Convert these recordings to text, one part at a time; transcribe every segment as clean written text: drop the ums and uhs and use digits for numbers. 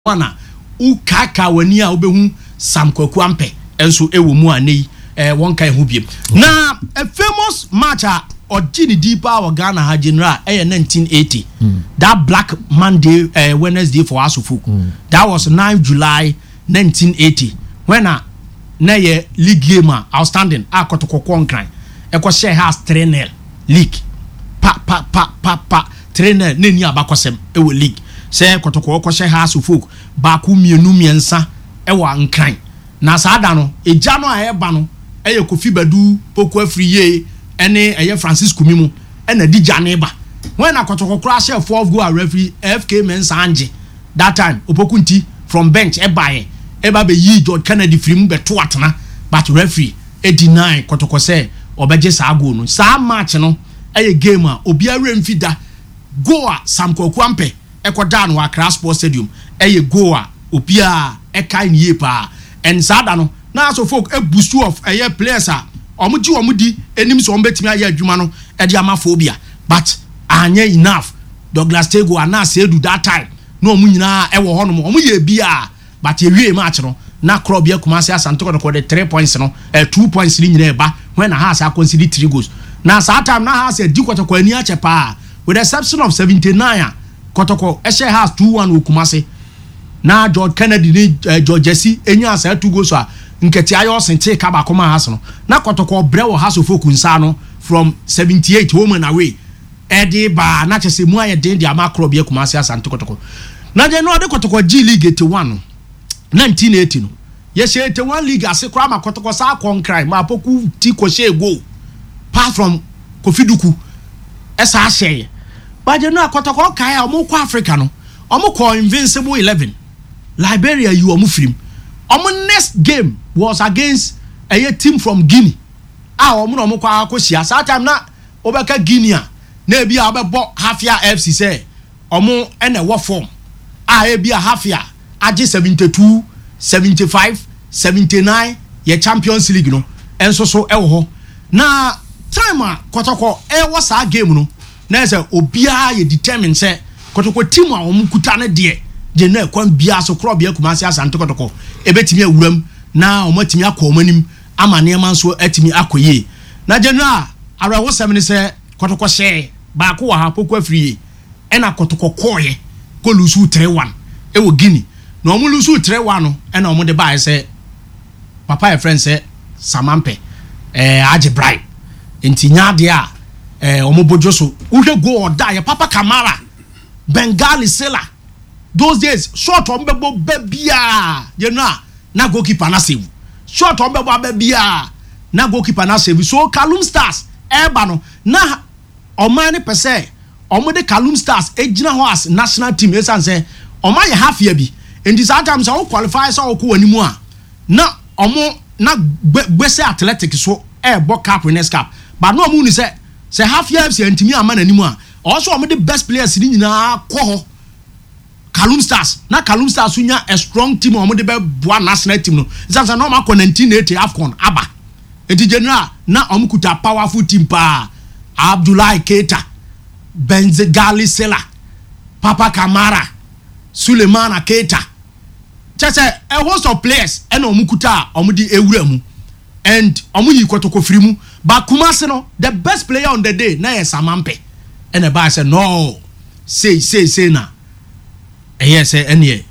wana ukaka wani a obehu Sam Kwaku Ampe enso ewo mu anei won kan ho biem na a famous match a Ojini Deeper or Ghana ha general 1980 that Black Monday Wednesday for Asufu that was 9 July 1980 when na ye league game outstanding akotokoko nkran ekwo share has 3-0 league pa 3-0 neni abakosem ewo league say kotokoko share has Asufu baku mienu miensa ewa nkran na saada no eja no a eba no eye Kofi Badu Poku Afriye ene eye Francis Kumimu ena di janeba when akotokoko share 4 goal referee FK Mensa Anje that time Opokunti from bench eba be yi George Kennedy film beto atena but referee deny kotoko say obeje sa goal no sa match no eye game a obiara mfida goal a Sam Kwaku Ampe ekoda no Accra Sports Stadium eye goal a obia ekai niye pa and sada no na so folk e boost of eye players a omuji omudi enim so ombetimi aye adwuma no e de amaphobia but anya enough Douglas Tego ana se edu that time no omu nyina e wo hono omu ye bia but ewie match no na club ya Kumasi Asante Kotoko de 3 points no 2 points ni nyina eba when has consider 3 goals na sa time na has di Kotoko ani ache pa with the exception of 79 Kotoko e share has 2-1 with Kumasi na George Kennedy ni George Jesse enya asa 2 goals a nketi ayo sente ka ba koma has no na Kotoko brewo has of okunsa no from 78 home and away edi ba na chese mu aye den dia ma club ya Kumasi Asante Kotoko na je no de Kotoko G League 81 1980 no yes 81 league asekra ma Kotoko sa konkran ma Poku ti ko she go apart from Kofi Duku esa share ba je no Kotoko kai a omo ko Africa no omo ko Invincible 11 Liberia you omo film omo next game was against a team from Guinea omo no omo ko akosia sa time na obeka Guinea na bia obebo Hafia FC say omo ene wo form bia Hafia age 72 75 79 ye Champions League no enso so ewo ho na time a Kotoko was a game no na say obia ye determine say Kotoko team a omukuta ne de na ekwan bia so club ya Kumasi Asante Kotoko ebetimi awuram na omatimi akomanim ama ne man so atimi akoye na general arawo semene say Kotoko share ba ko ha Poku Afriye ena Kotoko koye ko lusu 3-1 ewo Guinea no omu lusu 3-1 no ena omu de ba say papa e friend say Sam Ampe age bribe enti nya de a omu bojo so uhwe go oda ye Papa Kamara Bengali Sela those days short ombebo bebia you know na goalkeeper na save short ombebo bebia na goalkeeper na save so Kalum Stars eba no na omani pese omu de Kalum Stars ejina ho as national team esan say oma ye half year bi enti sometimes I qualify so ko wanimu a na omo na gbese athletic so bo cap winners cap but no omu ni say half year FC antimi ama nanimu a also omo the best players ni nyina ko ho Kalum Stars na Kalum Stars unya a strong team omo de be boa national team no sansa no ma ko 1980 AFCON aba enti general na omo kuta powerful team pa Abdullahi Keita Bengali Sela Papa Kamara Suleiman Keita chese a host of players and omukuta omudi ewura mu and omuyi Kotoko firimu but Kumasi no the best player on the day na Sam Ampe and the boy said no say na yes ene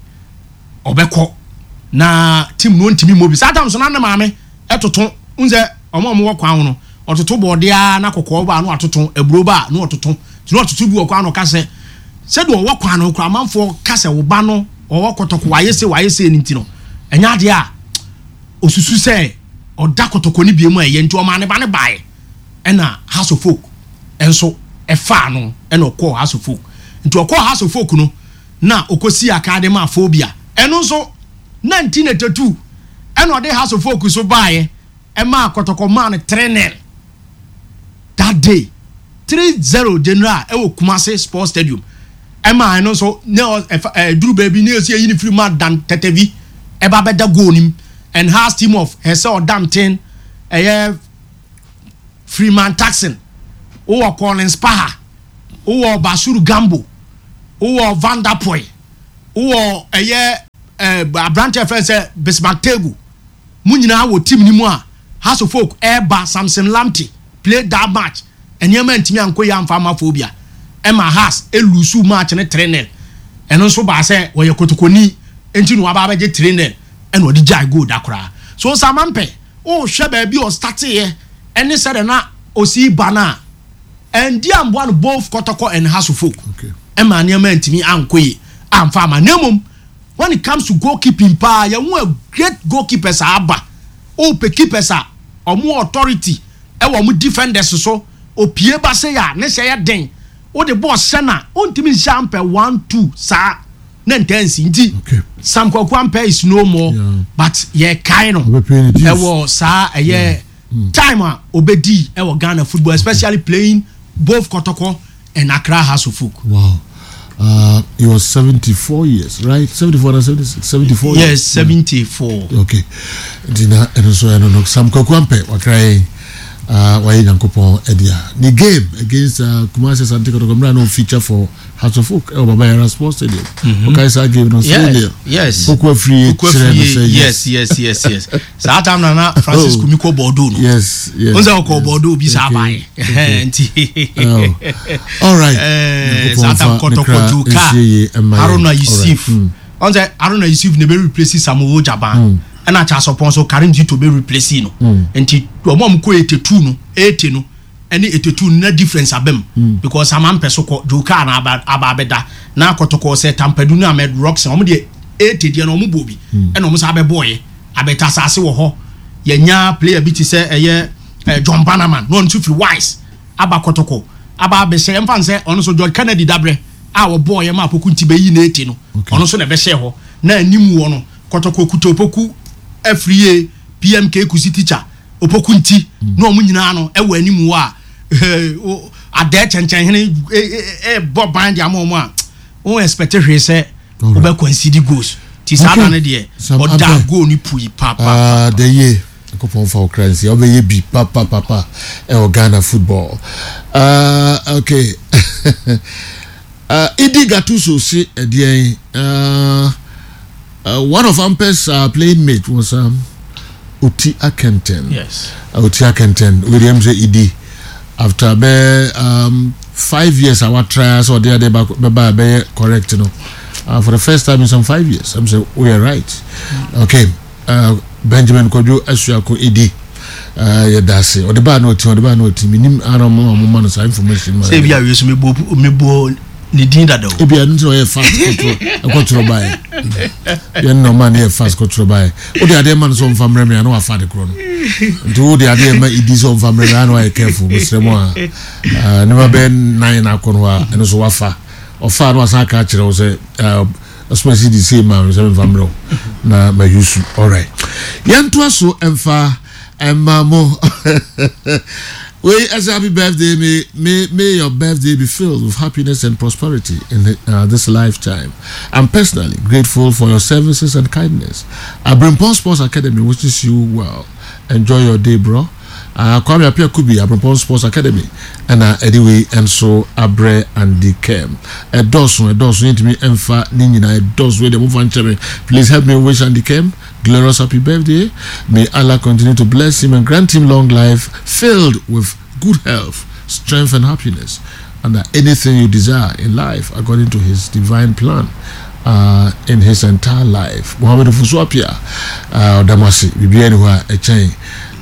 obeko na team no ntimi mobi sometimes na maame etoto unze omo wo kwan no ototo bodia na kokko ba no atoto eburo ba no ototo no ototo bi wo kwan no kase se do wo kwan no kra manfo kase wo ba no owo Kotoko wayese ni ntino enya de a osusu se oda Kotoko ni biemu eye nti o ma ne ba ne bae ena House of Folk enso efa no ena okọ House of Folk nti okọ House of Folk no na okosi academy phobia eno nso 1982 ena ode House of Folk so bae e ma Kotoko man 3-0 that day 3-0 general e wo Kumasi Sports Stadium Emma I know so no Drew baby near see you free mad than Tetevi eba beda go nim and has team of herself damn thing Freeman Taxon o Collins Paha o Bashuru Gambo o Vanderpoy wo branch friends Bismarck Tegu mu nyina wo team ni mu a House of Folk Eba Samson Lamptey play that match enyema ntimi anko ya amfa amaphobia Emma Haas elusu match ne 3-0 eno so ba se wo ye kotokoni enti no aba beje 3-0 eno odi jai goal dakora so samampe o hwe ba bi o start ye ene said na osi bana and diam one both Kotoko and House of Folk Emma nyema ntimi anko yi amfa ama nemum when it comes to goalkeeping pa ya won great goalkeepers aba o pe keepers a omo authority e wo mo defenders so opie ba se ya ne se ya den o the boss sana on timi champe 1-2 sa na intense nti Sam Kwaku Ampeh is no more but ye kind of e wo sa time obedi e wo Ghana football especially playing both Kotoko and Accra House of Folk. Wow. He was 74 years, right? 74 and 76, 74 yes, years. 74. Okay. Dina, and so I don't know. Sam Kwaku Ampeh, what crying? Why Yankopon Edia? The game against Kumasi Asante Kotoko no feature for House of Folk or Babayara Sports Stadium. Okay, so I gave no stadium. Yes. Pokwa free. Yes. So that time na Francis Kumiko Bordeaux. Yes. Onza ko Bordeaux bi sa bai. All right. That time Kotoko Joka. Haruna Yusuf. Onza Haruna Yusuf ne be replace Samuel Jaban. And I just suppose so Karim to be replacing no. And to mom ko 82 no, 80 no. Any 82 no difference abem because am peso ko Joka na ababeda na Kotoko say Tampedu na med rocks omo de 80 de na omo bobi and omo sa be boy abeta asase wo ho ye nya player bi ti say John Bannerman no ntu free wise aba Kotoko aba be say emfa say ono so George Kennedy dabre a wo boy ma poku nti be yi na 80 no ono so na be share ho na animu wo no Kotoko kutopoku Afriye PMK kusi teacher opoku nti no omu nyina no e wa animu a ade chenchen hene Bob band ya mo a o expect hwe say oba concede goals ti sada na de o da goal ni pui papa the year Kopon for currency obeye bi papa e Ghana football okay Idi Gattuso si edien one of Ampeh's playing mate was Uti Akenten. Yes. Uti Akenten, Williams Idi. After 5 years, our trials or they are correct, you know. For the first time in some 5 years, I'm saying we are right. Okay. Benjamin Kojo Asuako Idi. Yadase. Or the bar no team. Minim Aram information. Say we are using me bo. Nidinda do. Ebi anto e fast control buy. You no man e fast control buy. O de ade man so mfamre me na wa fa de kro no. Nti o de ade ma idi so mfamre me na wa careful musremo a. Never been 9 akono a eno so wa fa. O fa no asa ka kire o se especially the same man so mfamre na ma yusu. All right. Yanto so emfa emamo. Well, as a happy birthday, may your birthday be filled with happiness and prosperity in this lifetime. I'm personally grateful for your services and kindness. Abrimpon Sports Academy wishes you well. Enjoy your day, bro. Kwame Appiah Kubi, Abrimpon Sports Academy, and anyway, and so Abre and the Kem. A dozen, into me, Emfa, Nina, a dozen, where the move on. Please help me wish Andy Kem glorious happy birthday. May Allah continue to bless him and grant him long life filled with good health, strength and happiness, and anything you desire in life according to his divine plan in his entire life. Muhammad Ofosu Appiah Damasi bibi anywhere a chain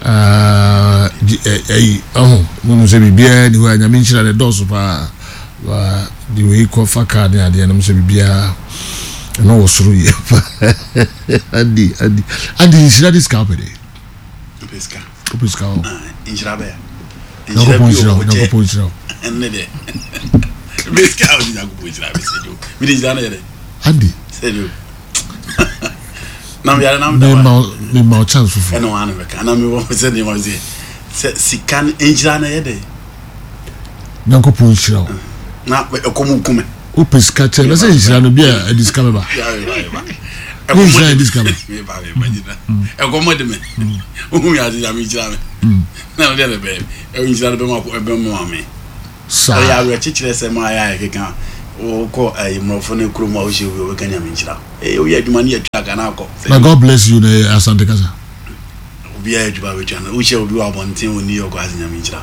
say bibi anywhere nyame nchira the doors pa the way ko faka ne ade na say bibi no was through here. Andy, is that this company? Pesca. In Jrabe. No point. And Nede. Pesca, we did Jrabe. Andy. Said you. Now we are now chance for no one. And I'm said you was it. Sikan Injana. Nanko Punchro. Now, a common. Upes catcher, let's say it's going to be a discovery. Who's discovery? A commodity. Who are the Amijan? Now, the other babe. A Injana Bema. So, I will teach us my eye. ko ay mrofone kroma o shewe we kanya minchira o ye aduma ne atwa kana akọ na God bless you na Asante Kasa obi ya aduma we twa na o shewe obi wa bonten oni yo ko aznya minchira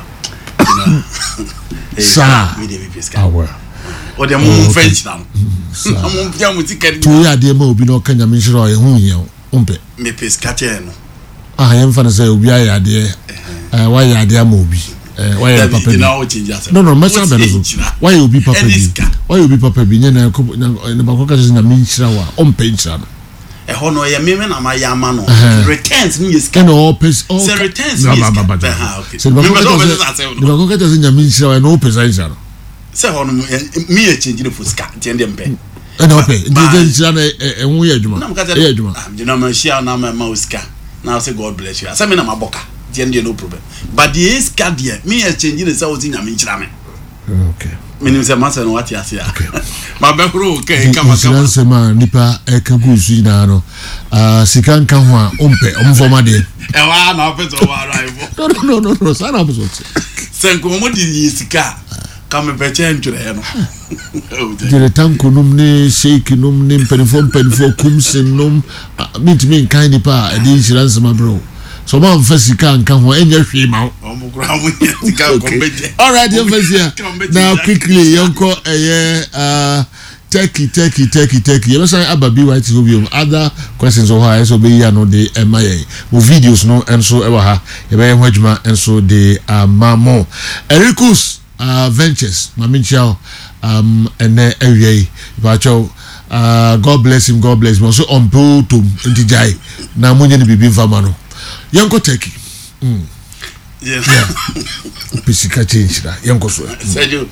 sa me de be pesca awa o de mo French na mo bia mo tikari tu ya de ma obi no kanya minchira o ye hu ye umpe me pesca te no yɛm fa no sɛ obi ayɛ adeɛ wayɛ adeɛ ama obi wayɛ papa bi no mɛsa bɛ no so wayɛ obi papa bi nyɛ na bakɔ ka sɛ na menhyira wo a ɔmpɛ nhyira no ɛhɔ no yɛ meme na ma yɛ ama no returns ni yɛ sika ɛna ɔpɛ sɛ returns ni yɛ sika sɛ bakɔ ka sɛ nyame nhyira wo ɛna ɔpɛ sa nhyira no sɛ hɔ no me yɛ change ne for sika nti ɛndɛ mpɛ ɛna ɔpɛ nti nhyira no ɛho yɛ adwuma ɛyɛ adwuma gyina ma hyia na ma wo sika now say God bless you. I say me na maboka. The no problem. But the is card here. Me exchange the say wetin nyame nchira me. Okay. Me nim say master no what you say. Ma bekro okay kama. Say ma nipa e ka gu su na no. Sika nka ho a ompe omfoma de. E wa na opeto wa arrive. No. Sana opeto. Senko mo di sika. Kama peche nchira no. Dire tanko num ne shake num ne penifo kumsin num mitimi nkan nipa e di insurance ma bro so ma mfa sika nka ho enya hwe ma omukura mo sika kombeje all right you here now quickly yonko Turkey you say ababi white hobium other questions or how so be ya no de emaye mo videos no enso e wa ha e be hwadwuma enso de mamo Ericus Ventures maminchao ene area bacho God bless him so on to ntijai na munye ni bibi mfama no yanko Turkey yeah pisika change da yanko so Sergio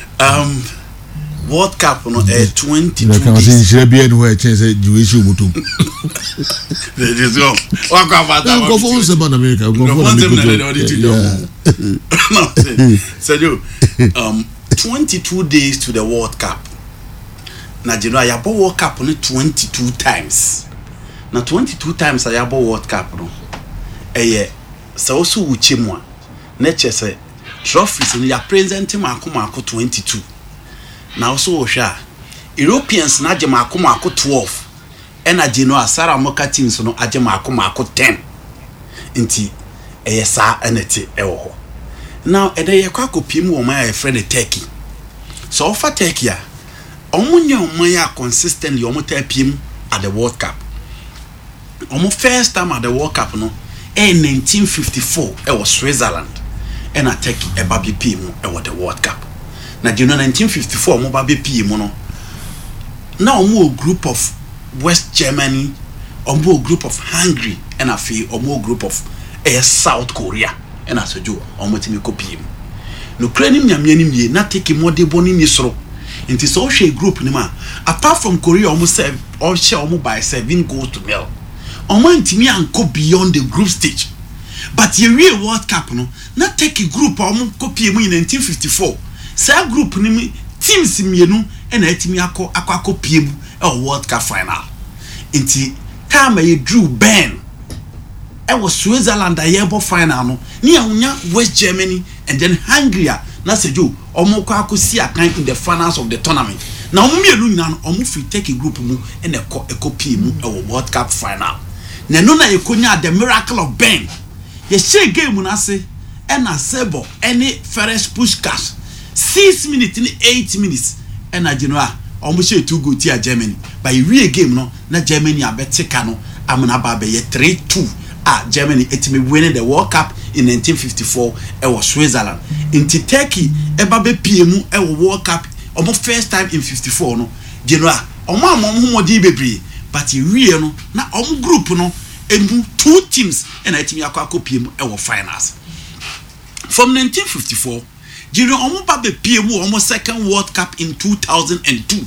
World Cup no 22 days na kan say bi enu e chen say juweshi obutum there is go waka bata go for some in America go for Sergio 22 days to the World Cup. Na January ya World Cup no 22 times. Na 22 times ya World Cup no. So so uchimwa. Na chese trophies no ya present mako 22. Na also ohwa Europeans na je mako 12. Na January Sara Moka teams no aje mako 10. Nti sa enete ewo. Now ye kwa kopiem wo ma friend Turkey. So for Turkey omunya omanya consistently omotapiem at the World Cup. Omo first time at the World Cup no 1954 it was Switzerland and a Turkey e babi piem the World Cup. Na June 1954 omo babi piem no. Now omo group of West Germany, omo group of Hungary and a omo group of South Korea. And as a Joe, almost me copy him. No cranium yam not taking more de boni nisro. In this social group, Nima, apart from Korea, almost serve or share almost by 7 goals to 0. Almost me and go beyond the group stage. But your real World Cup, no, not take a group almost copy in 1954. Say group name teams in and me aqua copy a World Cup final. Inti time I drew Ben. It was Switzerland a year final no near West Germany and then Hungary na sejo omo kwa akosi akan in the finals of the tournament na omo mienu na omo free take a group mu and a copy mu e World Cup final na no na yekonya the miracle of Ben ye share game na se e na Sebo any Ferenc Puskás 6 minutes in 8 minutes e na Genoa omo share 2 goal tia Germany by real game no na Germany abetika no amuna ba be ye 3-2 Germany etimi winning the World Cup in 1954 it was Switzerland in Turkey ebabe piemu e World Cup almost first time in 54 no Genoa omo humodi bebre but wie no na group no emu 2 teams and etimi akwa piemu e finals from 1954 Genoa omo babe piemu almost second World Cup in 2002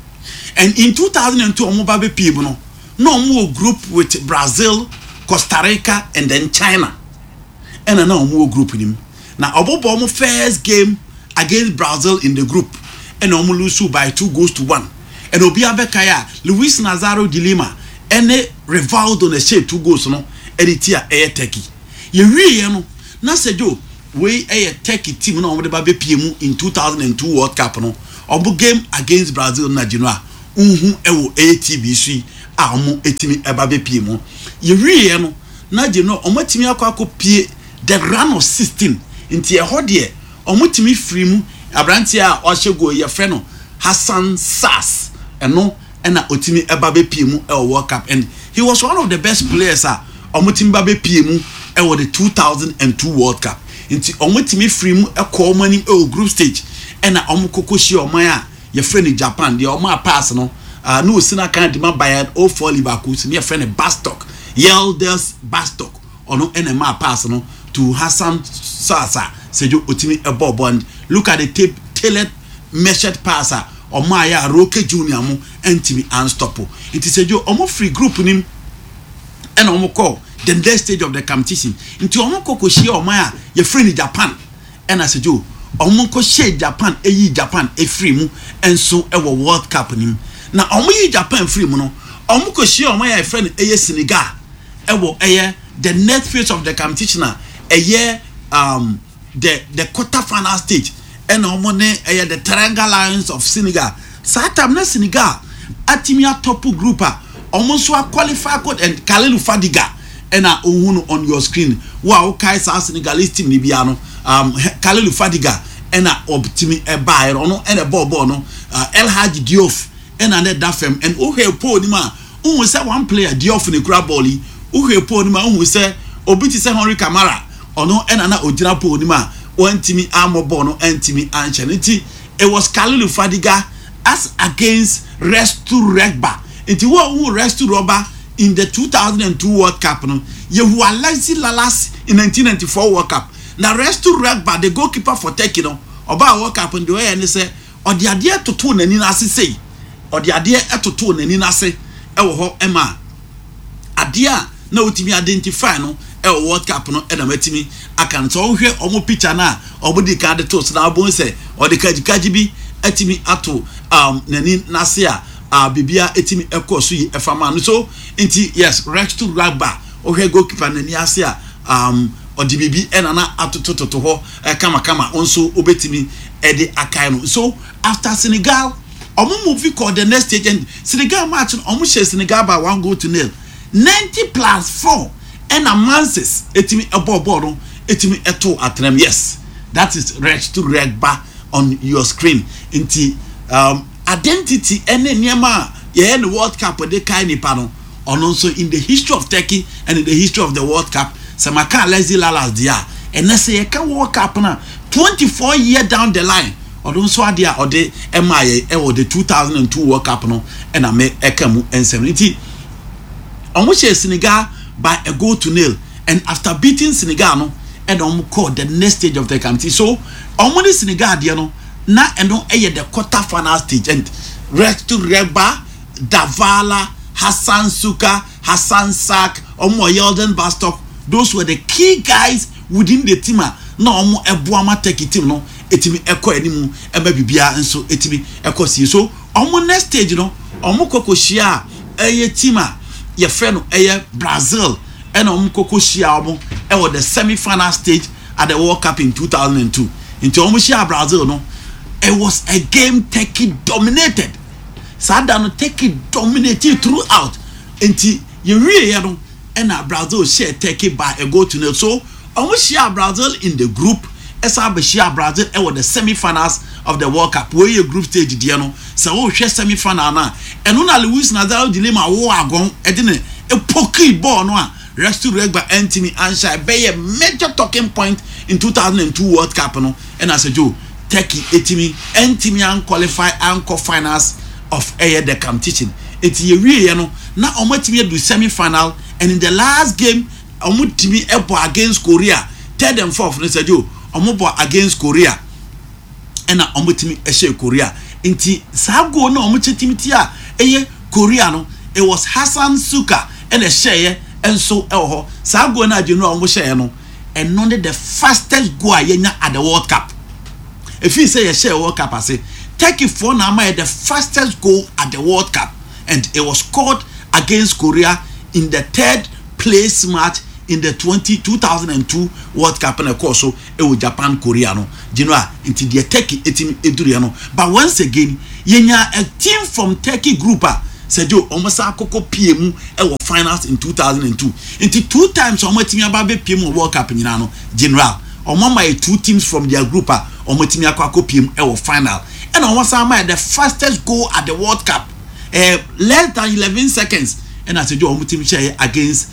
and in 2002 omo babe piemu no omo group with Brazil, Costa Rica and then China. And now more group in him. Now Obobo first game against Brazil in the group. And Omo lose by 2-1. And Obia Bekaya, Luis Nazaro de Lima, and Rivaldo the shape 2 goals no. Editia air Turkey. You really no. Na sejo we a Turkey team no the baby PMU in 2002 World Cup no. obo game against Brazil na Genoa unhu ewo ATBC a omo etimi eba be pie mu ye wie no na Genoa omo timi akwa pie the round of 16 nti e ho de omo timi free mu abranti a ohye ye frɛ no Hassan Sas eno na otimi eba be pie mu e World Cup, and he was one of the best players omo timi ba be pie mu e the 2002 World Cup. Nti omo timi free mu e call mani e group stage na omo kokoshi oman a ye frɛ no Japan de omo pass no no osina kan de ma Bayern 04 Liverpool so ye frɛ no Bastok Yildiz Bastok ono ma pass no to Hassan Sasa sejo otimi e ball. Look at the tailored measured passer omo aya Roque Junior mu entimi unstoppable. It is sejo omo free group nim and omo call the next stage of the competition into omo kokoshi omo a ye free ni Japan and as sejo omo ko share Japan Japan free mu enso e wo World Cup nim na omo yi Japan free mu no omo ko share omo ya free ni Senegal e wo the next phase of the competition the quarter final stage and omo ne the Triangle Lions of Senegal satam na Senegal atimia top group omo so qualify code and Kalilou Fadiga and ohunu on your screen wow kai sa Senegalese team ni bia no Kalilou Fadiga and optimi e buy no and a ball no El Hadji Diouf and that fam and po ni ma who say one player Diouf ni kura ball yi po ni ma who say obi ti say Henry Camara ono and ana ojira po ni ma wantimi amobon no antimi anchanity. It was Kalilou Fadiga as against Restou Regba. It who Restou Regba in the 2002 World Cup no ye who Alexis Lalas in 1994 World Cup. Now Restou Regba the goalkeeper for Turkey no oba World Cup and the way and say or the idea to turn nani na say or the idea to turn nani na say e wo ho ema idea na otimi identify no World Cup no na matimi akan so hwe omo picture na omo di ka de to so na obo se o de kaji bi atimi ato nani na se a bibia etimi ekoso yi efama no so nti yes Restou Regba o hwe goalkeeper nani ase o di bibi na atototo ho kama onso obetimi ede akai no. So after Senegal omo move called the next stage and Senegal match omo share Senegal by 1-0 90+4 and a Manses etimi ebo no etimi eto atrem. Yes, that is Restou Regba on your screen. Inti identity ene niema ye the World Cup de kai nipa no on also in the history of Turkey and in the history of the World Cup samaka Alexis Lalas dia and say ye can World Cup na 24 year down the line or don't so dia or the MIA or the 2002 World Cup no and I make ekamu and 70 almost Senegal by 1-0 and after beating Senegal no and called the next stage of the competition. So almost Senegal dia no na and the quarter final stage and Restou Regba, Davala, Hassan Suka, Hassan Sak, Yildiz Bastok, those were the key guys within the team. No omo ebuama take team no etimi eko animu eba bibia nso etimi eko si. So omo next stage no omo kokoshia team ye friend no Brazil and omo kokoshia omo e the semi-final stage at the World Cup in 2002. Into omo shia Brazil no it was a game Turkey dominated. Sadano Turkey dominated throughout. Until you really know and Brazil share Turkey by 1-0. So almost share Brazil in the group. Esa share Brazil and the semi-finals of the World Cup. Where your group stage diano. So share semi-final na. And una Luis Nazario dilema wo agon edine a pokey ball no. Restou Regba Anthony Ansha be a major talking point in 2002 World Cup no. And as a Joe Turkey etimi entimi an qualify anchor finals of the competition. It's ye really no na omotimi do semi-final and in the last game omotimi epo against Korea 3rd and 4th Nesajo omobo against Korea and omotimi ehye Korea inti sa go na omotimi tia Korea no it was Hassan Suka and a share and so ho sa go na jenu omo share no and none the fastest goal yenya at the World Cup. If you say a share World Cup, I say Turkey for now the fastest goal at the World Cup, and it was scored against Korea in the 3rd place match in the 2002 World Cup and of course so Japan Korea no Genoa into the Turkey team eduriano. But once again yenya a team from Turkey group Sergio Omosa Koko PM finals in 2002 into 2 times Omotimi ababe PM World Cup nyina general Omama 2 teams from their group Omotimi akwa PM final and Omosama the fastest goal at the World Cup less than 11 seconds and I said Omotimi share against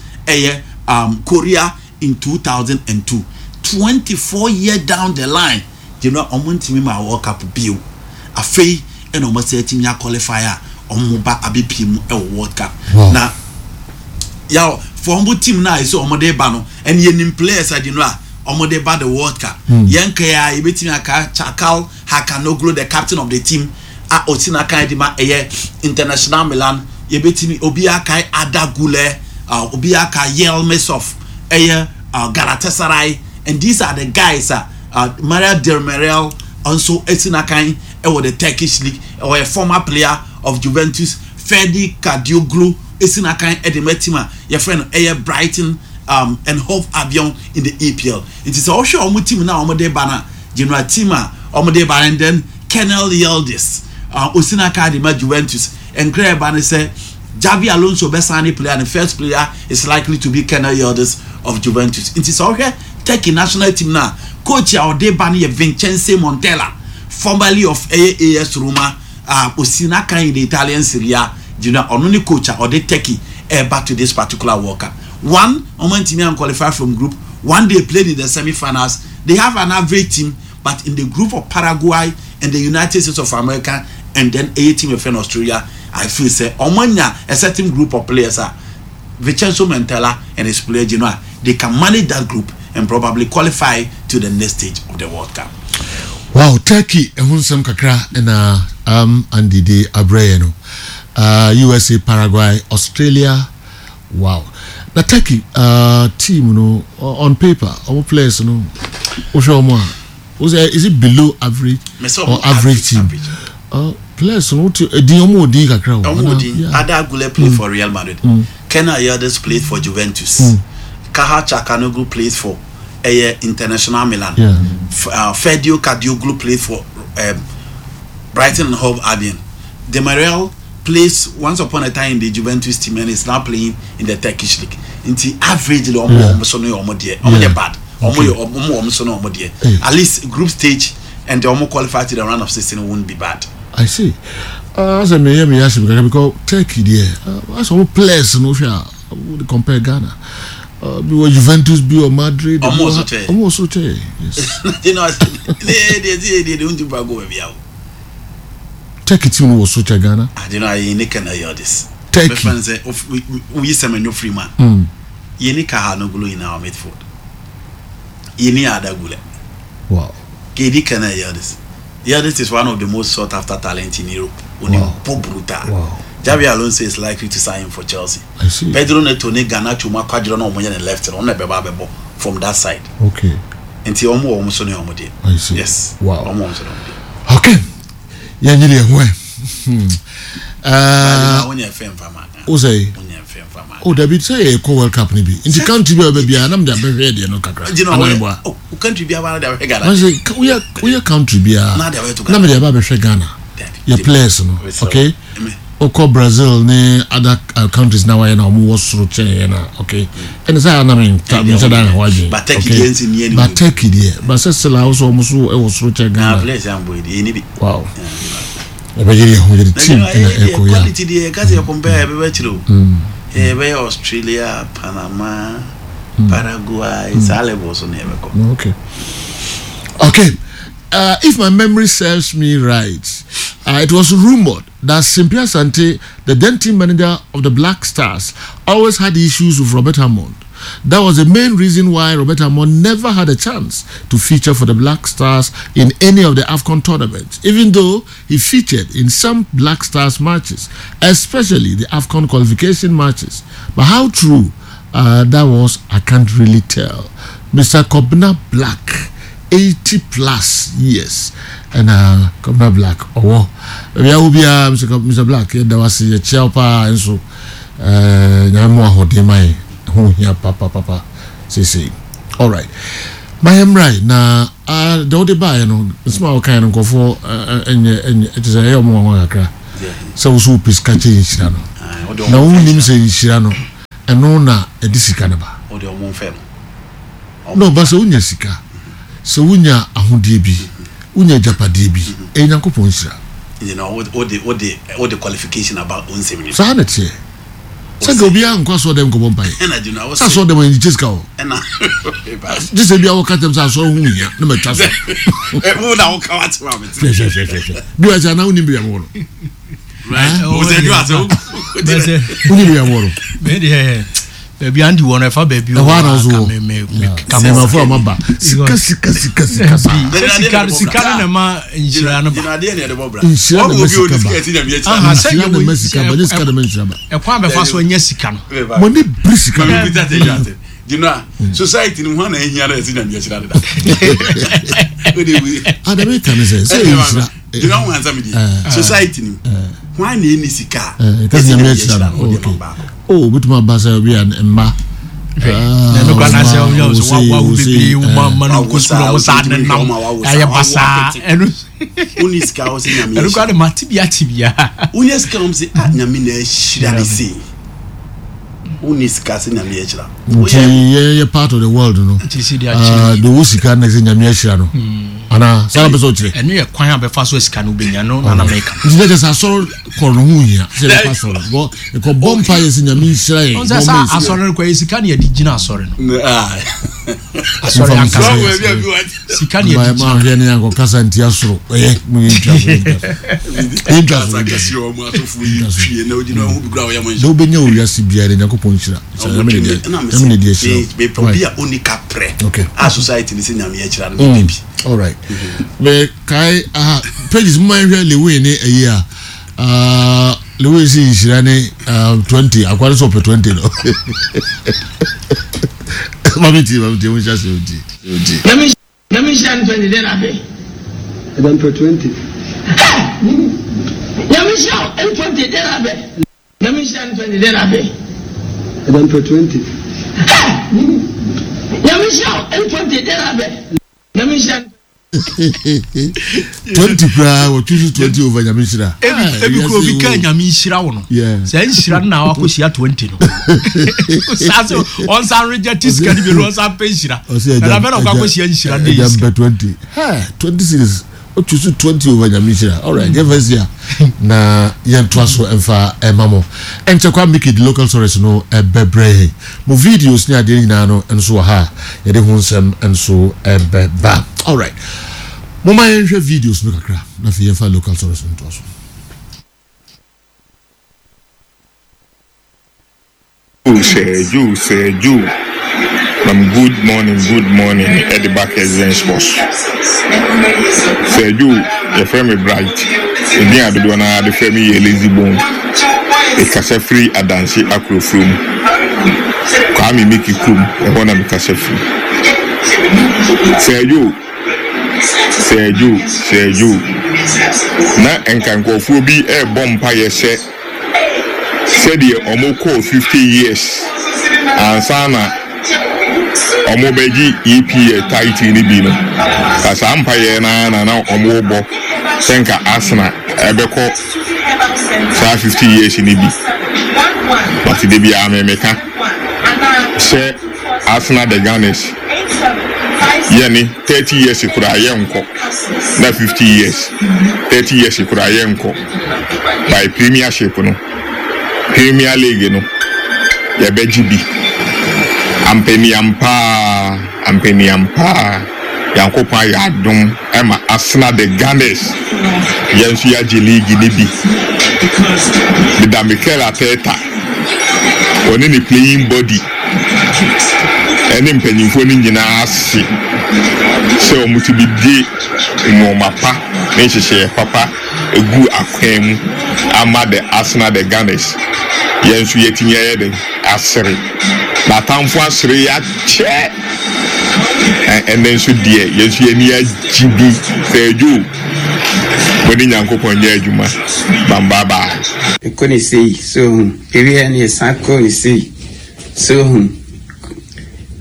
Korea in 2002 24 years down the line general Omotimi ma World Cup bio afei and Omose team ya qualifier Omoba abipim World Cup. Wow. Now, yaw for ombo team na iso omode ba no and yenim players adinwa omode ba the World Cup. Yenka ya yebetimi aka Chakal Hakanoglu the captain of the team Otina Kaidima International Milan yebetimi obi aka Adagule obi aka Yelmesov Galatasaray and these are the guys Maria Dermerel also Otina Kai the Turkish league or a former player of Juventus Ferdi Kadioglu Esinakan Edimetima your friend Brighton and Hove Albion in the EPL. It is also a team now Omode Bana General Tima Omode Bana and then Kenel Yildiz Osinaka Dima Juventus and Greg Bana say Javi Alonso Besani player and the first player is likely to be Kenel Yildiz of Juventus. It is also Turkey national team now coach Ode Bani Vincenzo Montella formerly of AS Roma Osinaka in the Italian Serie A Junior only coach or the Turkey back to this particular World Cup. One Omontimi qualified from group. One they played in the semi-finals. They have an average team, but in the group of Paraguay and the United States of America and then a team of Australia, I feel say Omonia a certain group of players Vincenzo Montella and his player Genoa, they can manage that group and probably qualify to the next stage of the World Cup. Wow, Turkey ehun kakra na and the Abreno. USA, Paraguay, Australia. Wow. The Turkey team, on paper, our players, is it below average or average team? Players, Adagule played for Real Madrid. Kenel Yildiz played for Juventus. Kaha Çalhanoğlu played for International Milan. Ferdi Kadioglu played for Brighton and Hove Albion. Demirel plays once upon a time in the Juventus team and is now playing in the Turkish league. Into average bad. At least group stage and the almost qualified to the round of 16 wouldn't be bad. I see. As I may ask because Turkey there, as all players would compare Ghana. Be Juventus, be Madrid, almost yes. You know, they don't do go Turkey team was such a Ghana. I don't know. You can hear this. Turkey. We some no free man. You need Çalhanoğlu in our midfield. You need Adagule. Wow. You can hear this. Yildiz is one of the most sought after talent in Europe. Wow. Wow. Javi Alonso is likely to sign for Chelsea. I see. Pedro Neto ne Ghana chuma kwadro na omonye left on beba from that side. Okay. Enti omo so ne omo de. I see. Yes. Wow. Omo so ne. Okay. Yanyili ehwe. Onye FM fama. O say. Onye FM fama. O David say e World Cup ni bi. Inti country bi bia na me dey be ready no kakra. O country bi aba na dey Ghana. I say we country bia. Na me dey be Ghana. Your players no. Okay. Oko Brazil ne other countries now na omo was through China, okay. And say na me but Turkey there but say still also omo so e was through China. Wow. The team in quality there cuz you compare be chiro. Be Australia, Panama, Paraguay, Salebo so never come. Okay. Okay. If my memory serves me right, it was rumored that Simpia Asante, the then team manager of the Black Stars, always had issues with Robert Hammond. That was the main reason why Robert Hammond never had a chance to feature for the Black Stars in any of the AFCON tournaments, even though he featured in some Black Stars matches, especially the AFCON qualification matches. But how true that was, I can't really tell. Mr. Kobna Black, 80 plus years, and Kobna Black, Mr. Black, there was a Chelpa and so Papa say all right my am right na the other buy no small kind of go for it is a young one akra so so piska change no na unim say nshira no eno na edisika na ba o de omo fe no ba so unya sika so unya ahudie bi unya japade bi enyankopon nshira you know what the qualification about unsemi so na tie so go bia nko so dem ko bompai na you know so dem in jiska o na just bia wo katem so so hunya na ma twa so wo na wo ka wat ma me bi wa na unim bia mo no right o se do aso unim bia mo no me de baby andi wona fa baby o wa so kama fo amaba sika na ma njira no ba de ne de bobra o bi o sika ti na mi echi aha se ya mo sika ba ne sika de menchira ba e kwa be fa so nya sika no mo ne brisika na bi tate jate you know society ni ho na ehia na esi na mi echi na da o de wi adabe kan se you know one time society ni ho na eni sika esi na mi echi na oh bituma basa bi an emma na no kana se o so wa bibi uma manu kusuro mo sa na ya basa enu uniska o se nyame enu kana matibia uniska o se nyame na ehira de se uniska se nyame ehira ye part of the world no the usika na se nyame ehira no ana sa be so chire enu ye kwan abefa so sika no benya no na America ndi just asoro ko no hunya se be pasoro go ko bompa ye se nyame ehira ye on sa asoro ko sika na ye digina asoro no asoro anka sika na ye ma hwe ne yanko kasa nti asoro mu yintwa so mo atofu yie na odi no hu bi gra o ya mo do benya o wiase bia de nyakopon hira nyame ne dia be probia unika pre a society ni se nyame ehira no baby all right me kai pages my really we ni eya Louis is running 20 akwari so 20 no mami ti we just let me share 20 then abe even for 20 let me share 20 then abe let me share 20 then abe even for 20 let me share 20 then abe let me share 20 pra o choose 20 over nyamishira ebi ko bi ka nyamishira wo no say nshira na akosia 20 no saso on san reject skadi bi on san penshira na be no akosia nshira dey 20 20 series o choose 20 over nyamishira all right give us here na yentwa so emfa emamo enche kwa make the local source no ebebre mo videos ni ade nyina no enso ha ye de hunsem enso ebeba all right mama yenhwe videos no kakra na fi yemfa local source nto so say you good morning at the back as boss say you your friend me bright e dia do na the friend me lazy bone e kasa free adansi akro from kwa me make it come e wanna be kasa free say you na enkankofu bi e bompa ye se said the omoko 50 years and sana omobeji EPA title ni bi no kasa empire na omobo senka asna ebeko sa 50 years ni bi but the bi amemeka se asna the Ganes yani 30 years kura yenko na 50 years 30 years kura yenko by premiership no Premier League no ya bejibi ampeni ampa yankopa ya dum ema Arsenal the Ganes yensu ya league ni bi the Mikel Arteta oni ni playing body eni mpenyimfo ni nyina ase se omuti bi di no mapa nchihye papa egu akwam ama the Arsenal the Ganes yensu yetinye yeden asere na tamfo asere ya che and so die yensu yeni ya jibi seju boni nyankopon ye adwuma bambaba ekoni sei so ewe ni sanko sei so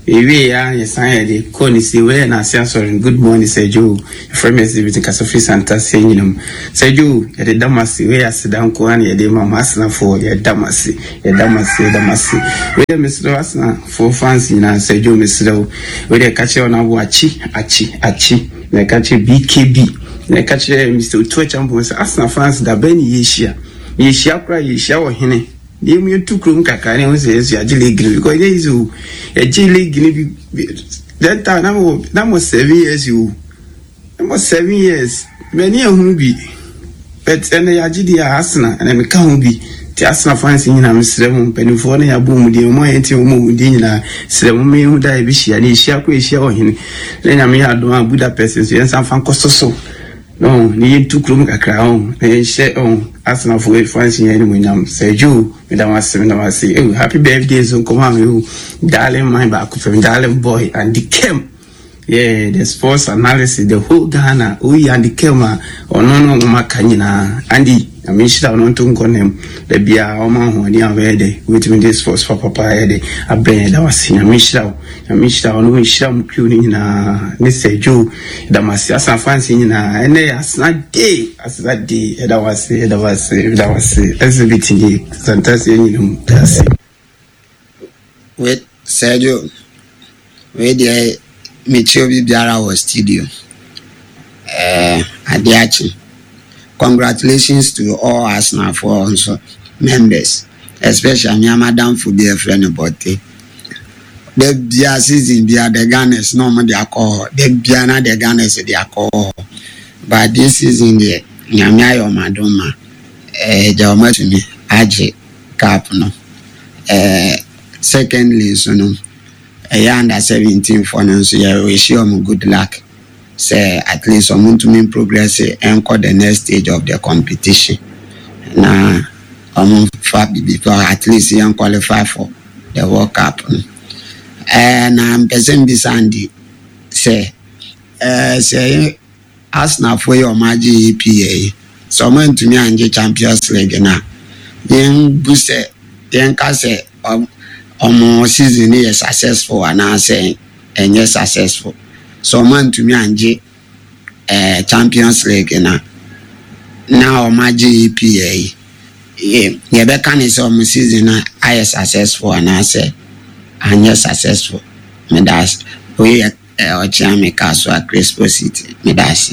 we are inside the corner. See where na say sorry. Good morning, Sergio. From exhibiting Casofi Santa saying, Sergio, the Damasi, where I sit down, Koani, the Mamasna for your Damasi, Damasi. Where Mr. Asna for fancy now, Sergio, Mr. Where they catch on a wachi, achi, they catch a BKB, they catch Mr. Twitch and Boys, Asna fans, the Benny Yeshia, cry, Yeshia, Henny. You took room kakani on says you are jelly green because there is a jelly green that time that was 7 years you almost 7 years many of whom be but and the Ajidi Asana and I can't be the Asana fancy in I'm 7 Penifona boom the Moyanti Mudina 7 me who die Bishi and Shaku show him then I may have done Budapest and San Francisco. No, need to room a crown and share on Asana for fancy anyway. Sergio, Medamasi, oh, happy birthday, so come on, you darling, my back from darling boy and the camp. Yeah, the sports analysis, the whole Ghana, we and the Kema, or no, Macanina, Andy, I mean, she don't want to call him, the Bia, or man, who are ready, with me this sports for Papa, a brain that was in a Michel, no Michel, including Mr. Joe, the Masiasa fancy in and they are not day, as that day, that was exhibiting fantastic. Wait, Sergio, wait there. Michobi Biara was studio. Adiachi. Congratulations to all Arsenal for members, especially my madam for their friend Bote. The Bia season Bia the Gunners no more the alcohol. The Biana the Gunners the alcohol. But this season the Nyamia or Madoma Jawama to me Aje Cap no. Secondly, so no. Under 17 for now, so I wish you good luck. Say at least I'm going to mean progress and call the next stage of the competition. Now I'm before at least you qualify for the World Cup. And I'm person Sandy say Arsenal for your magic EPA. Someone to me and the Champions League now. Then boost then say season is successful and I say and yes successful. So man to me and Champions League now my GPA. Yeah, the can is season I successful and I say and yes successful. Me das we Ochame Castle at Crespo City. Me das.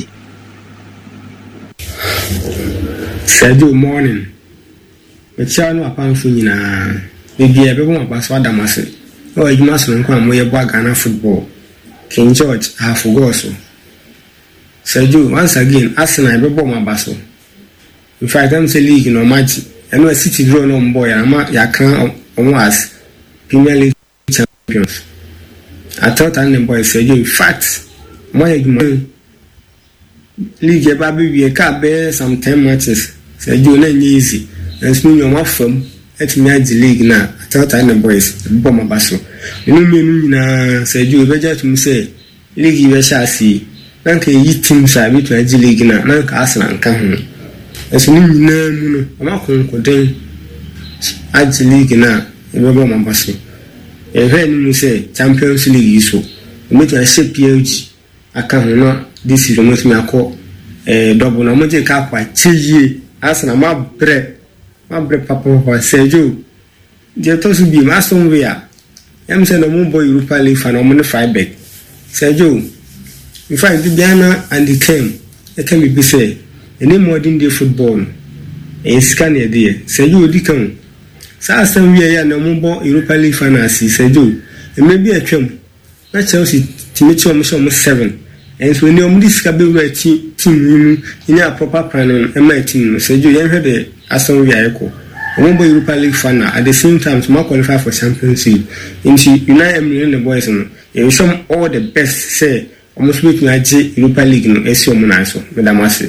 Good morning. Me chano apan funyina. Maybe everyone was what Damasi. Oh, you must know where Ghana football. King George, I forgot so. Sergio, once again, Arsenal, I bought my basso. In fact, I'm saying league, match. And no city draw no boy, and I'm on us Premier League champions. I thought I'm the boy, Sergio. In fact, my league, a baby, we can't bear some 10 matches. Sergio, not easy. And smooth your mouth from. Let me add the league now. I thought I boys, bomb basso. You know me, Sergio, better to me say, league you shall see. Nanka yi team shall be to the league now. Nanka Arsenal and come. As you know, I'm not going to add the league now. You bomb basso. And when you say Champions League is so, you make a shape PH. I can't know this is the most me I call a double. I'm going to cap by 2 years. Arsenal, my bread. My bread, Papa, Sergio. The toss will be my somewhere. I'm saying a more boy Europa League fan, I'm on the 5 back. Sergio, if I did Diana and the came, it can be said, and then more than the football. And scan a dear, Sergio Dicon. So, some we are no more Europa League fan, I see, Sergio. And maybe a chum. Not Chelsea to meet you almost 7. And so, when you discover team in a proper plan and my team, Sergio, you heard it. Aston Villa one boy Europa League fan at the same time to more qualify for Champions League. Into United Emily the boys and some all the best say almost make me Europa League no SO Monaso, Madam Massey.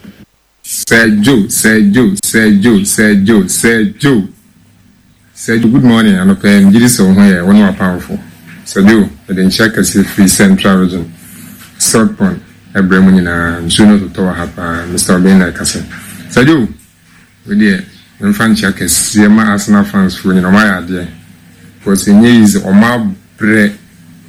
Sergio, good morning. I'm open Giddy so here, one more powerful. Sergio, I didn't check a free central region. South Point, a Bremen and Juno to Tower Hapa, Mr. Ben like I said. Sergio. We dear, when fan check is Arsenal fans for my idea. Because in years or my bread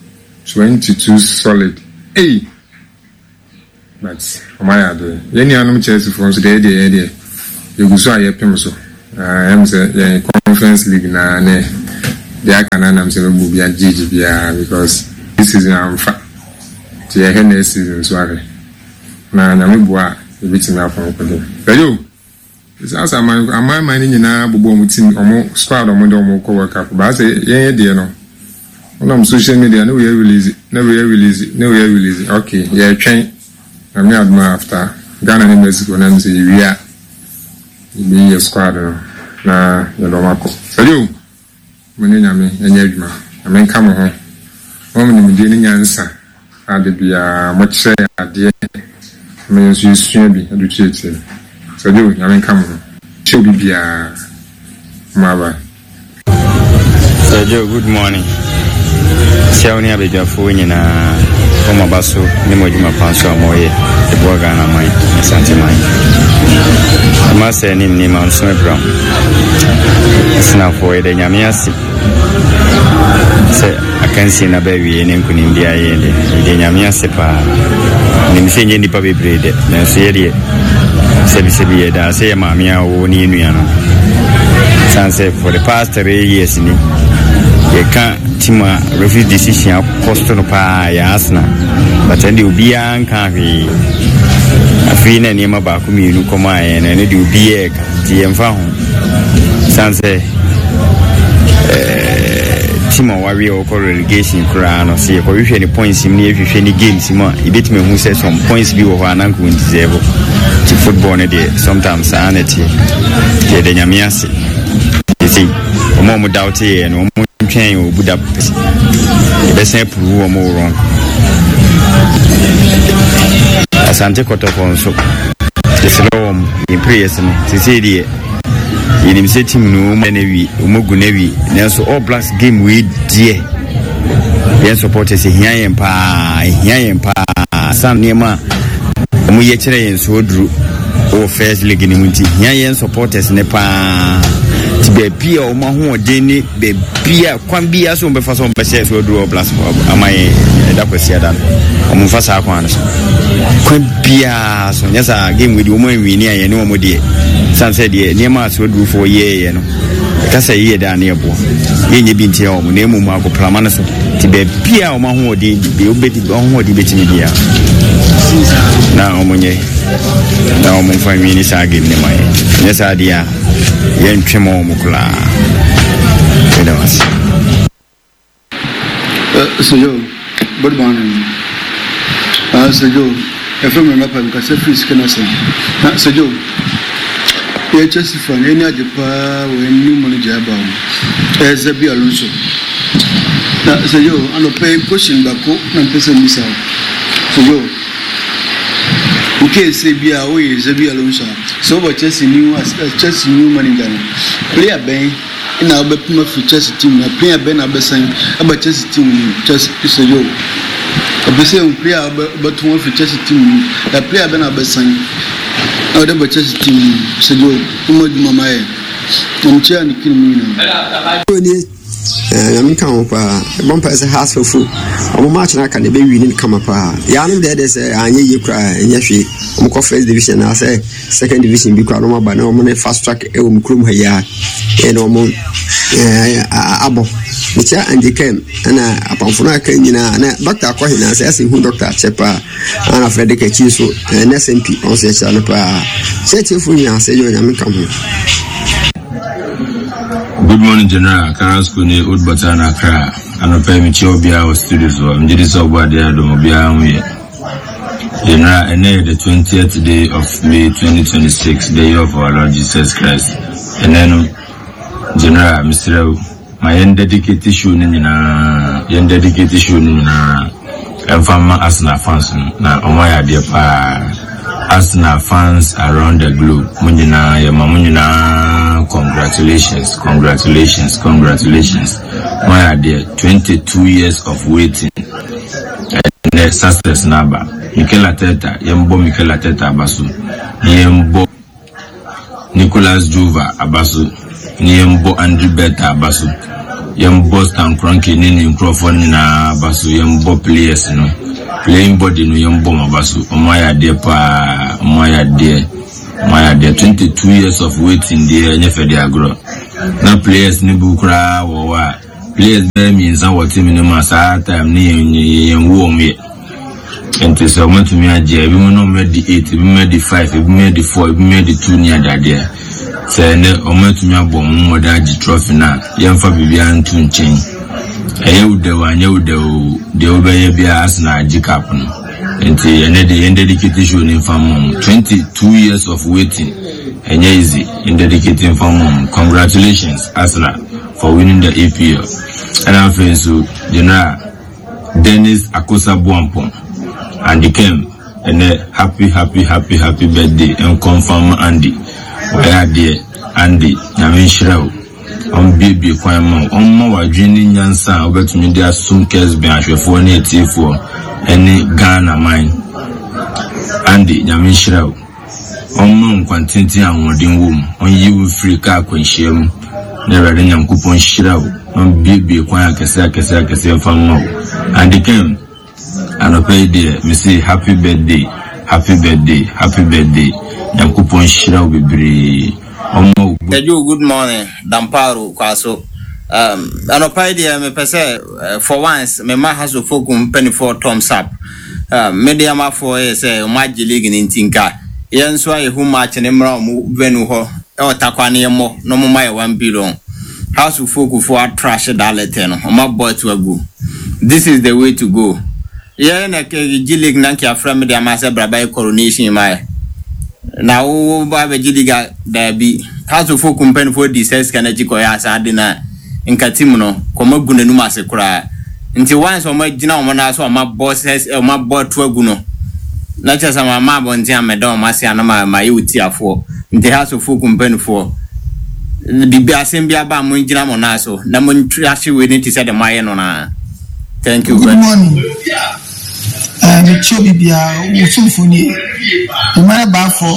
22 solid. Hey, but my other, any animal Chelsea from the idea. You go so I pay so. I'm say conference league na ne. They can am say we be GGB because this season I'm fat. The next season so are. Na me boa e bit me afon ko dey. But you it's as am mind nyina bobo mu team omo squad omo dey omo ko work up. But say yen dey no. On social media no we release it. Okay, yeah train. Na me admire after Ghana and Mexico na me say we are be a squad na the Lomako. So you many nyame enye adwuma. Amen come ho. Wo me ni di nyansa ade bia mo kire ade me so sua bi adu chete. So you nyame come ho. Show bi bia maba. So Joe, good morning. Siawni abejafo nyina koma baso ni mojuma panso amoye e boga na mai asante mai ma se ni manso ebram sina fo e de nyamiasi se akansi na bawie ne nkunim bia ye de nyamiasi pa ni msenye ni pa bebrede na so ye de se bi ye da se ma mia wo ni nua no sanse for the past 3 years ni ye can tima refuse decision cost no pa ya asna but and obi an kan hwe afi na ne ma ba ku mi nu koma ye na ne de obi e ka ti emfa ho sanse tima wari o ko relegation kura no se ko hwe ni points mi ne hwe ni games ma e bit me hu say some points bi wo ho anan ko deserve ti football ne de sometimes anity ye de nyamiase ti o mo doubt ye no train o Budapest the same prove mo wrong asante kotofon so the slow in prayers no ti say die yenim say team no mo na wi omogu na wi nanso all blacks game we die yen supporters hian yen pa sam niema mo ye kire yen so duru o first league ni munti hian yen supporters ne pa bebia o ma ho odeni bebia kwan bia so be fa so be se so do plus amai da kwesi ada o mu fa sa kwan so kwan bia so nyasa game we di o mo wini aye ne o mo die san se die ne ma so do for ye no ka se ye da ne ebo ye nye bi ntia o mo ne mu ma ko plama na so ti bebia o ma ho odeni be o be di o ho odeni betimi bia na o mo nye na o mo fa wini sa game ne mai nyasa dia yen twemo mukula edawas so yo good morning so yo efem na pa nka se free skin ase so yo ye chesi fan eni adepa we ni mo ni jaba o ezebi alonso so yo ano pay question bako na pesa misa so yo okay say bia o ezebi alonso so what Chelsea new manager player ben ina obepuma fi Chelsea team na player ben abesan aba Chelsea team Chelsea so yo obese un player betu fi Chelsea team la player ben abesan na ode ba Chelsea team so yo mo djuma maye mchia ni kilimi na I'm coming pa bon person has for food o match na kan be win kama pa ya no dey say anye ye kra enya hwe o ko first division na say second division bi kra no ba na o mo fast track e o mkrum ha ya e no mo abo bicha andi kem na apamfuna kan nyina na doctor akwa hina say say hu doctor chepa ana Frederick Chiso na SMP on say cha no pa say chefu nya say yo nya me kam ho. Good morning, General. Carrasco ni Old Batana Kra. Anope michi obia o studios wa. Mjidi so bwadia do mobia mwe. General, ene the 20th day of May 2026, day of our Lord Jesus Christ. Eneno, General, Mr. My dedicated show ni na Mfama Arsenal fans na omaya dia pa Arsenal fans around the globe. Munjina yama munjina congratulations. My dear, 22 years of waiting and success naba. Mikel Arteta, Mikel Arteta abasu. Yembo Nicolas Juva abasu. Yembo Andrew Beta abasu. yɛn Boston Cranky ne ne nkurɔfoɔ nyinaa ba so yɛn bɔ players no playing body no yɛn bɔ ma ba so ɔmo ayɛ adeɛ paa ɔmo ayɛ adeɛ 22 years of waiting there nyɛ fɛ de agorɔ na players ne bu koraa wɔ a players bɛɛ mmiɛnsa wɔ team no mu saa time ne yɛn wo ɔmo yɛ nti sɛ ɔmo tumi agye ebi mu no ɔmo di 8 ebi mu di 5 ebi mu di 4 ebi mu di 2 ne adadeɛ sɛ ne ɔmo tumi abɔ mo mɔda agye trophy na yɛmfa biribiara nto nkyɛn ɛyɛ udewo anyɛ udewo de obɛyɛ bia Arsenal agye cap no nti ɛne de yɛn dedicate show ne mfa 22 years of waiting ɛnyɛ easy in dedicating mfa congratulations Arsenal for winning the EPL and afei so General Dennis Akosa Boampong and he came and happy birthday and confirm Andy why there Andy nyame nhyira on baby kwan ma on wa dwini nyansa obetumi dia sum kes be ahwefo na etifo ene Ghana mine Andy nyame nhyira on ma nkwantintin anwodin wom on yiwu free ka kwanhyiam na rade nyankopon nhyira on baby kwan akese famma and he came and I pay there me say happy birthday nyankopon nhyira bebre good morning, Damparo Kwaso. And I dear me pese for once, me ma has a focum penny for thumbs up. Medium for say Magic League in Tinka. Yen so I who match and emra venu ho or takwani mo no more 1 billion. House of focus for trash daleteno. My boy to a go. This is the way to go. Yen a G League Nankia from the Amasa Brabai coronation in my. Na wo ba be gidiga da bi house of company for the sales kanagi ko ya sa de na nkatim no ko maguna nu mase kura nti once o magina o na so ma bosses o ma botu agu no na cha sama ma bonti ameda o mase ana ma yuti afo nti house of company for bibi asem bia ba mo ngina mo na so na mo ntwashi we ni ti say the maye no na thank you good morning the chobibia usufuni imana ba for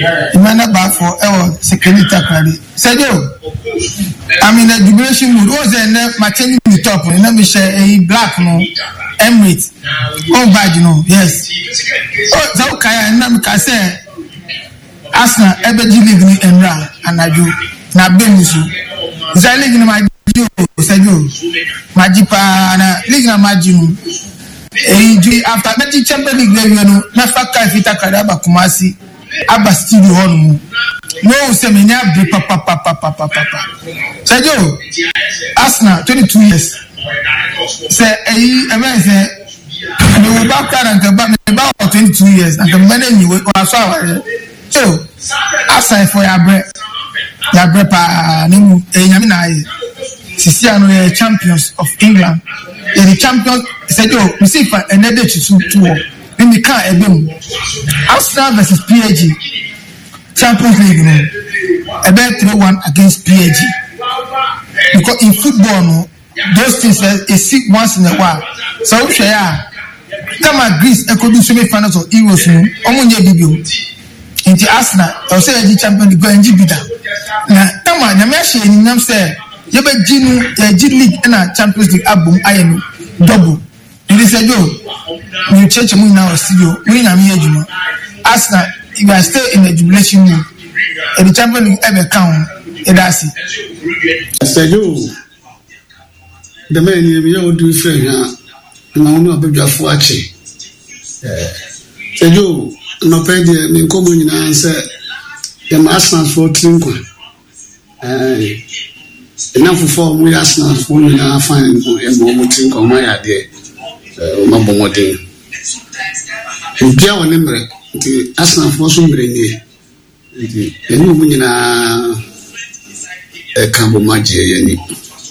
security crowd said I mean the jubilation mood was my changing the top and me share a black no Emirates bad yes so okay na me ka say Arsenal ebeji league ni enra anaju na bemusu is league ni maji said majipa na league na maji after the Champions League no na faka fita kada ba Kumasi aba studio hall no seminar be papa Sergio Arsenal 22 years say even say me wo ba kara nka ba me ba 22 years and the man ni we so so Arsenal for ya bre pa ni mu nyame na aye sisi ano champions of England the champions said we see for another to in the car Arsenal versus PSG Champions League about 3-1 against PSG because in football no those things is see once in a while so we share come at Greece e could do semi-finals of Euros no omonye bibio into Arsenal or say the Champions League go and bida na tama nyame ahye ni nam say you be G League and Champions League album ayeno double. You say you change your now studio. We na me ejuma. Arsenal, you are still in the jubilation mood. And the Champions League ever count. That's it. Say you. The man you do friend na. Na no be just watch. Say you no pay the me come nyina say the Arsenal for trinko. Enough for we Arsenal for you na find mo trinko my idea. Mabomode Ubia wonemre nti Arsenal for so mre ni nti enu mu nyina kambo magie yani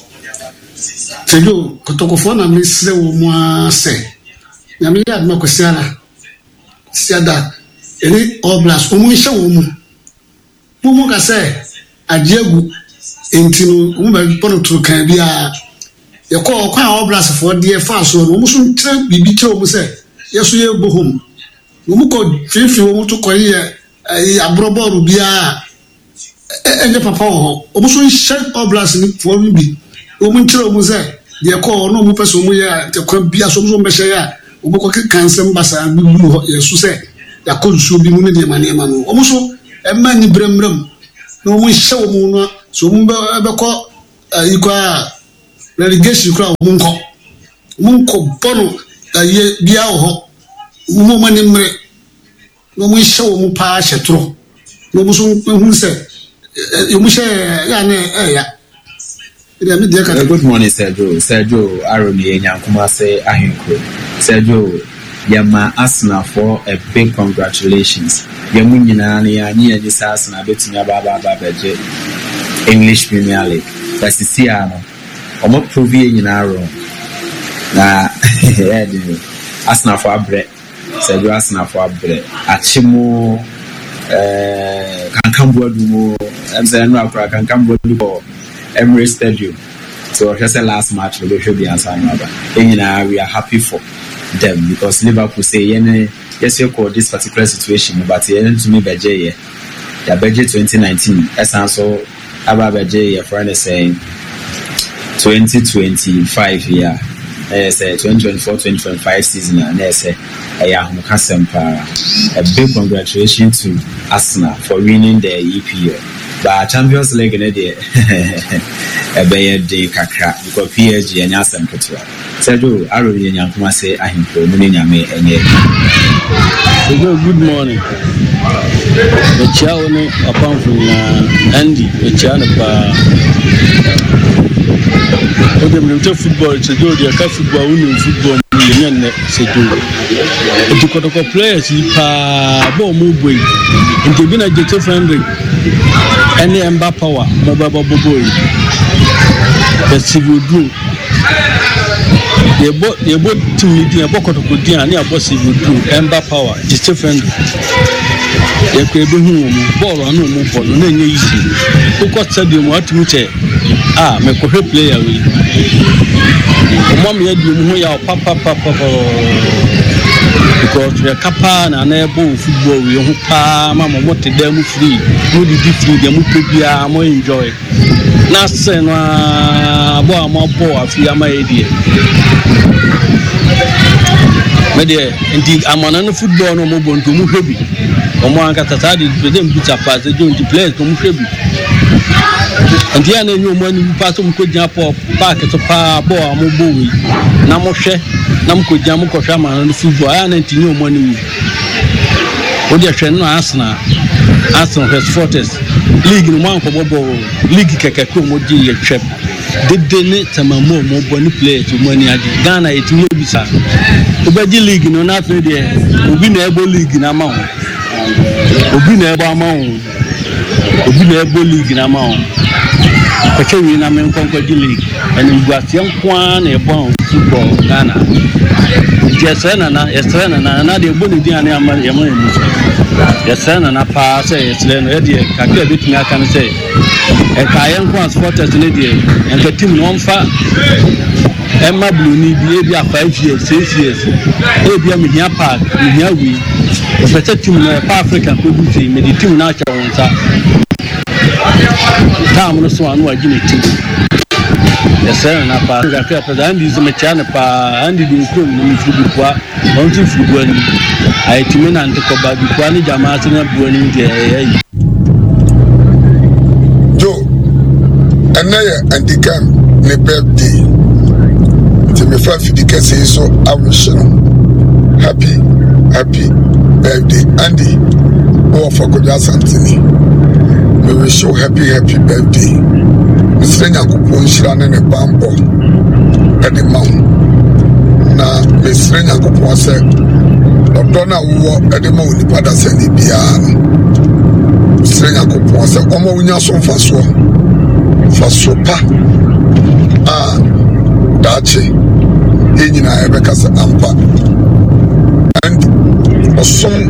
Tejo kotokofo na mesre wo mu ase na me yad makosiara siada eni oblas omu hye wo mu ka se agiegu enti no mu ba pono turu kan bia ye ko kwa oblas for de fa so no mu so ntra bibi che wo mu se yeso ye bohom mu ko fifi wo mu to ko ye abroboru bia enye papa wo mu so hye oblas ni for bi omunchira omuze de ko no mu person mu ya te kwa bia so mo behye ya oboko kansem basa bi mu yesu se ya konsu bi mu ne de mane ma no omuso emma ni brembrem no mu hye wo mu no so mu be ko ikwa relegation kra munko bono ye bia ho mu mane mre no mu hye wo mu pa hyetro no mu so hu se you share ya good morning, Sergio. Sergio Aroni Nyankuma say Ahinko. Sergio, Yama Arsenal for a big congratulations. Yamunina ni this Arsenal betting Baba Babaje English Premier League. That's the Siano. Omo Provi in our room. Na Arsenal for a bread. Sergio Arsenal for a bread. Achimo Kankambo I'm saying no Kankambo Emirates Stadium. So just the last match we should be answering about. We are happy for them because Liverpool say yes you call this particular situation but to me budget the budget 2019 as also about budget your friend is saying 2025 year say 2024-2025 season and they say a big congratulations to Arsenal for winning the EPL. But Champions League in a day, a bad day kakra because PSG and Yasam Petra. Sergio, I really Yankuma say I am for Muniyame and good morning. The Chowne upon from Andy, the Chanapa. Okay, we talk football. It's a good. You can football. We know football. It's a good. If you got players, you ball move way. Into being a jet friendly. Any ember power, mobile boy. The civil group. They bought 2 million. A bucket of good deal. And they bought civil group. Ember power. Jet friendly. They could be home. Ball or no move ball. No easy. Who got stadium? What to say? Me ko player we mom ya du mu ya papa because we kapa na na ebo football we ho pa mama mo te dem free no di free dem bia mo enjoy na se no abo amabo afi ama edie me de ndi amana no football no mo bonto mu hwebi omo anka tata di dem bi tapa se jo ndi players no mu hwebi. And the other new money pass on could jump up back to pa boy, Mobowi. Namoshe, Namco Jamuko Shaman and the football, and new money. What they are Arsenal has fortress. League in one for Bobo, League Kakakumoji, a trip. Did they need some more money play to money at Ghana? It will be sad. The Baji League, no, not really. We'll be able league in amount. We'll be able amount. We'll be able league in amount. Okay, we na men Concord League and we got young Kwan a bomb football Ghana. Yes, and another bully Diana Yaman. Yes, and a pass, it's then ready. I can say a Kayan Kwan sporters lady and the team non far. Emma Blue need maybe 5 years, 6 years. Maybe I'm here park, here we. The better team in Africa could be made the team natural. Time no so anu agine ti yesere na pa ga ka and is me cha na pa and di ko ni fudu kwa on ti fudu ani ai ti me na ntiko ba bi kwa ni jama ti na bu ani di ai jo anaya andikam ne birthday ti me fa fi dike say so awushiro happy birthday Andy o for God asantini. We wish you happy birthday. Mr. Nyankopon shirane ne bambo ede maw. Na Mr. Nyankopon se odona wo ede maw ni pada se ni bia no. Mr. Nyankopon se omo wunya so faso pa. Dachi enyina ebe kasa ampa. And osom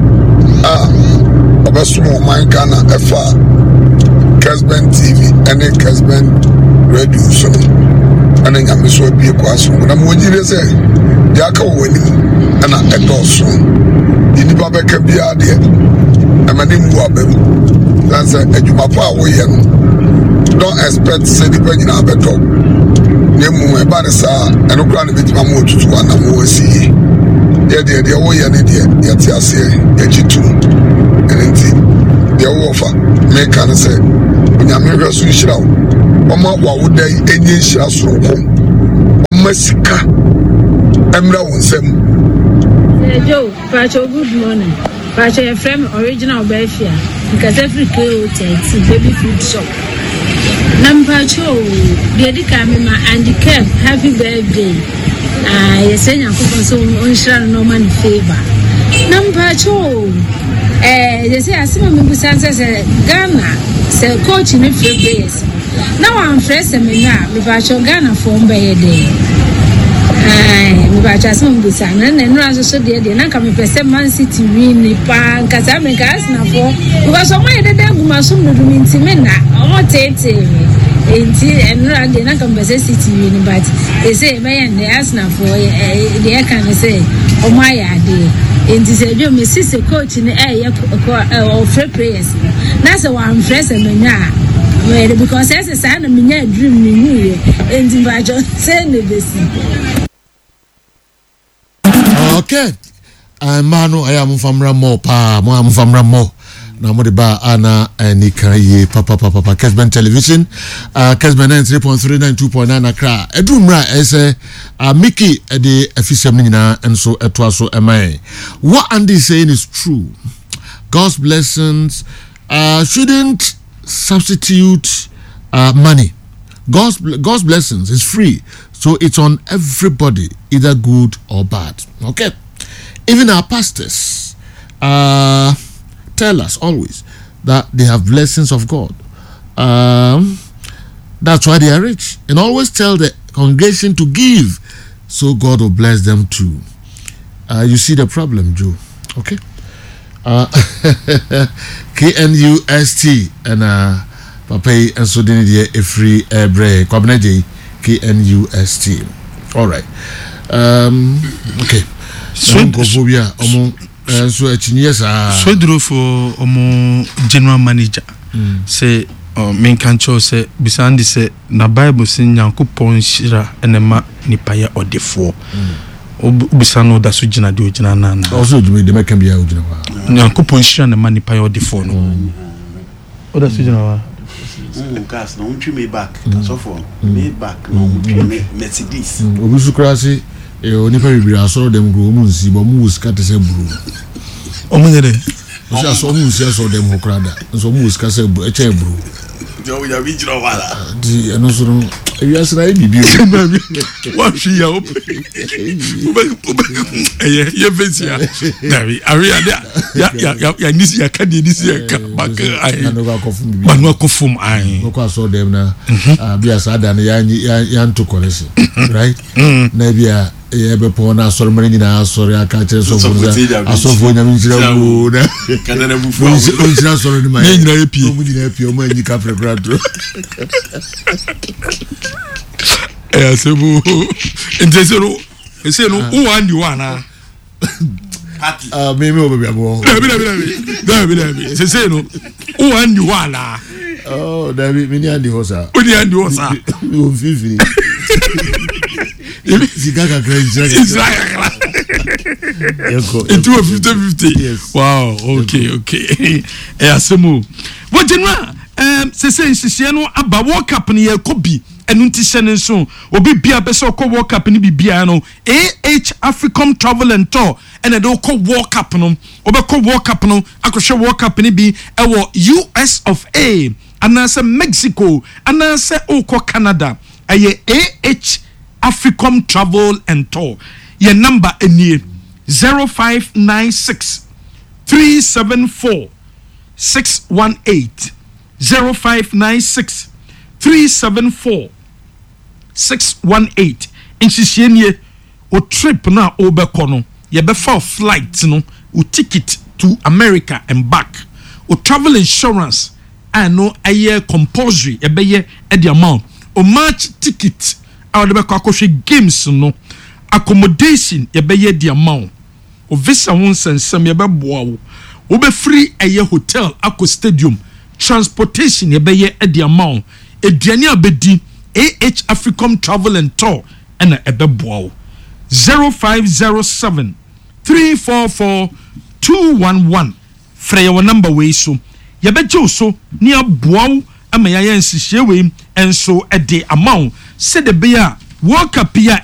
Obasumo man Ghana FA Kesben TV and Kesben Radio so and then I'm so be kwaso na mo jire se ya ka woni na edoso ini baba ka bia de amani mu abam lanza adwuma pa wo ye no don't expect say the penny na beto ne mu e ba de sa eno kra ne betima mo tutu wa na mo asi ye de wo ye ne de ye ti ase ye jitu enti de wo fa me kan say onyame hwe so hira o ma wa wo dai enye hira soro ko masika emra wonsem Joe, Pacho, good morning. Pacho, your friend original Belfia, because every KO baby food shop. Pacho, the Adikama and the Camp, happy birthday. I say, I'm so unsure no man favor. Pacho, they say, I see my Musansa Ghana, say, coach in a few days. Now I'm fresh and me now, Pacho Ghana form by a day. Mubacha some busan and no so dey na ka me pese Man City win ni pa nkasa me gas na for because o my dey guma so no dum ntime na o tete enti enra dey na ka pese City win but they say me and the Arsenal for dey can say o my ade enti say jo me sise coach ni o free players na say one fresh and nya because as a sign me nya dream ni ni enti ba jo say ne besi. Okay, Mano, I am from Ramo, Pa, I'm from Ramo. Now, Modiba, Anna, and Nikaye, Papa, Kesben Television, Kesben 93.392.9 Accra. Edumra, Mickey, the Efficient, and so it was so am I. What Andy is saying is true. God's blessings shouldn't substitute money. God's blessings is free. So it's on everybody, either good or bad. Okay? Even our pastors tell us always that they have blessings of God. That's why they are rich. And always tell the congregation to give, so God will bless them too. You see the problem, Joe. Okay? KNUST and Papa and so then a free break. KNUST. All right. Okay. So Swedro for general manager. Say main control say Bisandi say na Bible say Nyankopon shira enema nipaya odefo. Bisano da so gina de ogina na. Also do the make be ogina wa. Nyankopon shira na nipaya odefo no. Oda so gina wa. Gas no me back so for me back no Mercedes obusu krasi onipa bibira asoro dem go mu nsi bo mu uska te se buru omunyere o sha so mu nsi asoro dem hokrada so mu uska se buru eche buru jo ya bi jiro wala di eno so no ewi asra bibi wa hwi ya op ye vesia davi aria ya nisi ya kadi nisi ya ka bak ai manu akofum ai ko asoro dem na bia sada na ya ntokolese right na bia ye be po na asoro mari na asoro aka kire so asoro nya minjira wo na kana na bufu minjira asoro ni mai nyina epi o nyina epi o mai ni ka pregrato sebu intesero eseno who and you ana party me obi abo dabi seseno who and you ana oh dabi me ni andi hosa odi andi hosa o vivi Zigaka crazy. Into a 50-50. Yes. Wow. Okay. Asemu. What general? Say no aba World Cup ni e kobi enu ti hyene so obi bia be so ko World Cup ni bibia no African Travel and Tour and e do ko World Cup no obekọ World Cup no akohwe World Cup ni bi e wo US of A anase Mexico anase okọ Canada aye African Travel and Tour your number enie 0596 374 618 0596 374 618 insisienie o trip na obekọ no ye be for flight no o ticket to America and back o travel insurance and no aye compulsory e be ye e the amount o match ticket our be kwakoshe games no accommodation ye be ye the amount o visa won sensem ye be boa wo be free aye hotel akọ stadium transportation ye be ye e the amount eduane abedi AH Africom Travel and Tour and ebeboa 0507 344 211 frɛ your number way so yɛbɛgye so ne aboa ama yɛyɛ nsihye we enso ɛde amount sɛ de be a World Cup ya